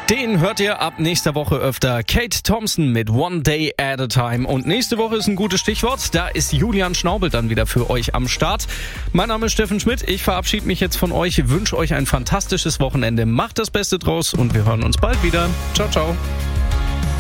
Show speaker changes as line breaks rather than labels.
Den hört ihr ab nächster Woche öfter. Kate Thompson mit One Day at a Time. Und nächste Woche ist ein gutes Stichwort. Da ist Julian Schnaubel dann wieder für euch am Start. Mein Name ist Steffen Schmidt. Ich verabschiede mich jetzt von euch. Wünsche euch ein fantastisches Wochenende. Macht das Beste draus und wir hören uns bald wieder. Ciao, ciao.